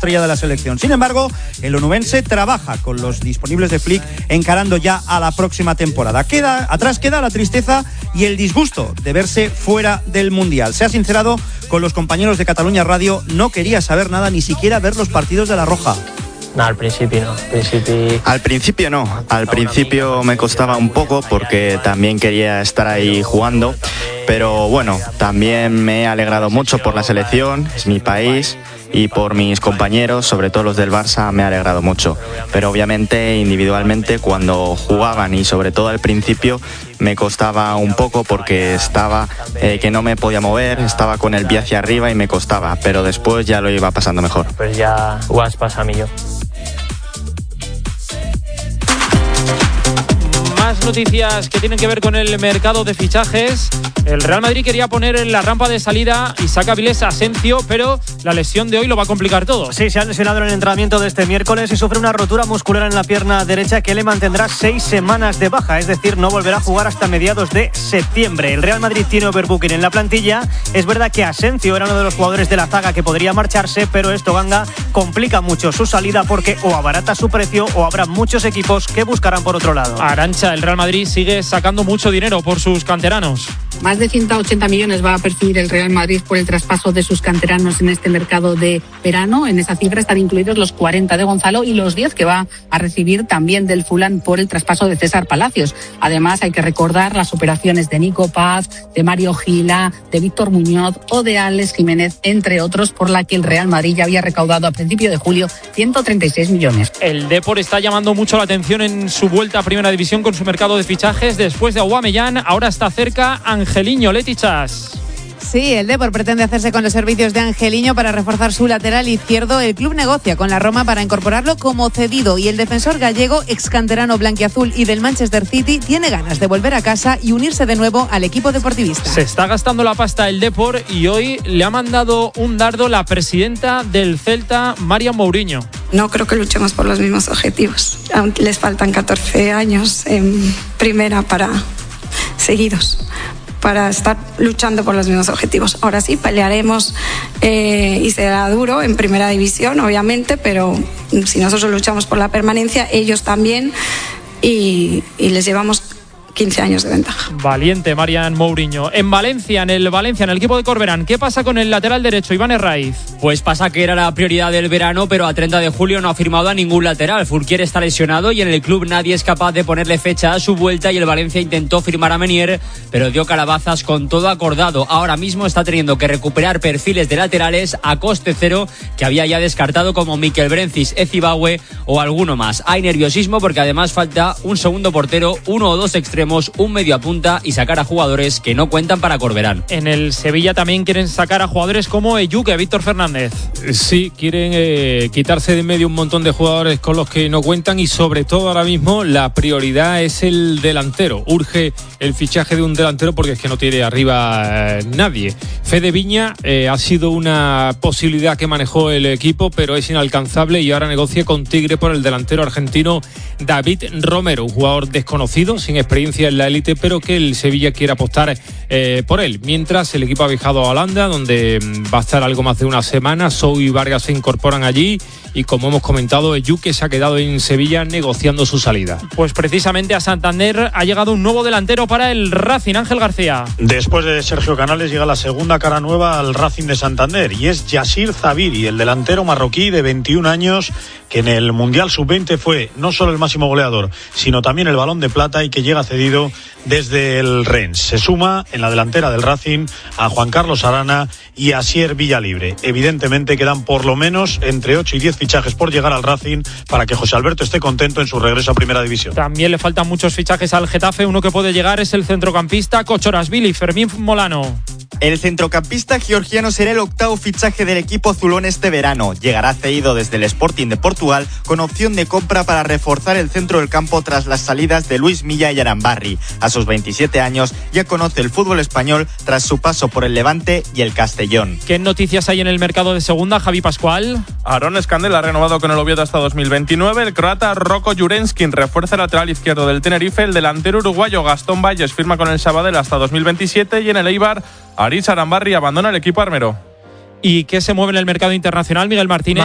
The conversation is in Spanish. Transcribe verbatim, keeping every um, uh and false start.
estrella de la selección. Sin embargo, el onubense trabaja con los disponibles de Flick encarando ya a la próxima temporada. Queda, atrás queda la tristeza y el disgusto de verse fuera del Mundial. Se ha sincerado con los compañeros de Catalunya Radio, no quería saber nada, ni siquiera ver los partidos de la Roja. No, al principio no. Al principio... al principio no. Al principio me costaba un poco porque también quería estar ahí jugando. Pero bueno, también me he alegrado mucho por la selección, es mi país, y por mis compañeros, sobre todo los del Barça, me ha alegrado mucho. Pero obviamente individualmente cuando jugaban y sobre todo al principio me costaba un poco porque estaba eh, que no me podía mover, estaba con el pie hacia arriba y me costaba, pero después ya lo iba pasando mejor. Pues ya vas pasa millor. Más noticias que tienen que ver con el mercado de fichajes. El Real Madrid quería poner en la rampa de salida Isaac Avilés a Asensio, pero la lesión de hoy lo va a complicar todo. Sí, se ha lesionado en el entrenamiento de este miércoles y sufre una rotura muscular en la pierna derecha que le mantendrá seis semanas de baja, es decir, no volverá a jugar hasta mediados de septiembre. El Real Madrid tiene overbooking en la plantilla. Es verdad que Asensio era uno de los jugadores de la zaga que podría marcharse, pero esto, Ganga, complica mucho su salida porque o abarata su precio o habrá muchos equipos que buscarán por otro lado. Arantxa, el Real Madrid sigue sacando mucho dinero por sus canteranos. Más de ciento ochenta millones va a percibir el Real Madrid por el traspaso de sus canteranos en este mercado de verano. En esa cifra están incluidos los cuarenta de Gonzalo y los diez que va a recibir también del Fulham por el traspaso de César Palacios. Además, hay que recordar las operaciones de Nico Paz, de Mario Gila, de Víctor Muñoz o de Alex Jiménez, entre otros, por la que el Real Madrid ya había recaudado a principio de julio ciento treinta y seis millones. El Depor está llamando mucho la atención en su vuelta a Primera División con su mercado de fichajes. Después de Aubameyang, ahora está cerca Angeliño. Letichas. Sí, el Depor pretende hacerse con los servicios de Angeliño para reforzar su lateral izquierdo. El club negocia con la Roma para incorporarlo como cedido y el defensor gallego, excanterano blanquiazul y del Manchester City, tiene ganas de volver a casa y unirse de nuevo al equipo deportivista. Se está gastando la pasta el Depor y hoy le ha mandado un dardo la presidenta del Celta, Marian Mourinho. No creo que luchemos por los mismos objetivos. Aún les faltan catorce años en primera para seguidos. para estar luchando por los mismos objetivos. Ahora sí, pelearemos eh, y será duro en Primera División, obviamente, pero si nosotros luchamos por la permanencia, ellos también, y, y les llevamos quince años de ventaja. Valiente Marian Mourinho. En Valencia, en el Valencia, en el equipo de Corberán, ¿qué pasa con el lateral derecho, Iván Herraiz? Pues pasa que era la prioridad del verano, pero a treinta de julio no ha firmado a ningún lateral. Fulquier está lesionado y en el club nadie es capaz de ponerle fecha a su vuelta, y el Valencia intentó firmar a Menier, pero dio calabazas con todo acordado. Ahora mismo está teniendo que recuperar perfiles de laterales a coste cero que había ya descartado, como Mikel Brencis, Ezibahue o alguno más. Hay nerviosismo porque además falta un segundo portero, uno o dos extremos, un medio a punta y sacar a jugadores que no cuentan para Corberán. En el Sevilla también quieren sacar a jugadores como Eyuke, Víctor Fernández. Sí, quieren eh, quitarse de en medio un montón de jugadores con los que no cuentan, y sobre todo ahora mismo la prioridad es el delantero. Urge el fichaje de un delantero porque es que no tiene arriba eh, nadie. Fede Viña eh, ha sido una posibilidad que manejó el equipo, pero es inalcanzable, y ahora negocia con Tigre por el delantero argentino David Romero, un jugador desconocido, sin experiencia en la élite, pero que el Sevilla quiere apostar eh, por él. Mientras el equipo ha viajado a Holanda, donde va a estar algo más de una semana. Sou y Vargas se incorporan allí, y como hemos comentado, Eyuke se ha quedado en Sevilla negociando su salida. Pues precisamente a Santander ha llegado un nuevo delantero para el Racing, Ángel García. Después de Sergio Canales llega la segunda cara nueva al Racing de Santander, y es Yassir Zabiri, el delantero marroquí de veintiún años, que en el Mundial sub veinte fue no solo el máximo goleador, sino también el Balón de Plata, y que llega cedido desde el Rennes. Se suma en la delantera del Racing a Juan Carlos Arana y a Asier Villalibre. Evidentemente quedan por lo menos entre ocho y diez fichajes por llegar al Racing para que José Alberto esté contento en su regreso a Primera División. También le faltan muchos fichajes al Getafe. Uno que puede llegar es el centrocampista Kochorashvili, Fermín Molano. El centrocampista georgiano será el octavo fichaje del equipo azulón este verano. Llegará cedido desde el Sporting de Portugal, con opción de compra para reforzar el centro del campo tras las salidas de Luis Milla y Arambarri. A sus veintisiete años ya conoce el fútbol español tras su paso por el Levante y el Castellón. ¿Qué noticias hay en el mercado de segunda, Javi Pascual? Aarón Escandel ha renovado con el Oviedo hasta dos mil veintinueve. El croata Roko Jurenskin refuerza el lateral izquierdo del Tenerife. El delantero uruguayo Gastón Valles firma con el Sabadell hasta dos mil veintisiete, y en el Eibar Aritz Arambarri abandona el equipo armero. ¿Y qué se mueve en el mercado internacional, Miguel Martínez?